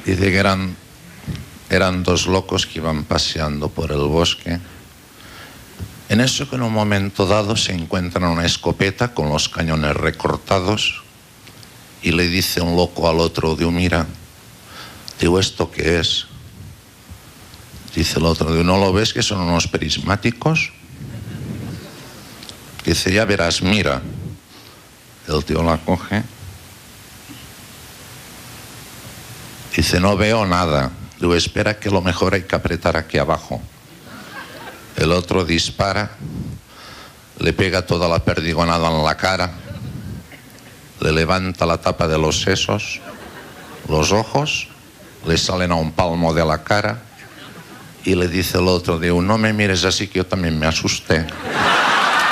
Dice que eran dos locos que iban paseando por el bosque. En eso que en un momento dado se encuentran una escopeta con los cañones recortados y le dice un loco al otro, digo, mira, digo, ¿esto qué es? Dice el otro, digo, ¿no lo ves que son unos prismáticos? Dice, ya verás, mira. El tío la coge. Dice, no veo nada. Digo, espera que lo mejor hay que apretar aquí abajo. El otro dispara, le pega toda la perdigonada en la cara, le levanta la tapa de los sesos, los ojos, le salen a un palmo de la cara y le dice el otro, digo, no me mires así que yo también me asusté.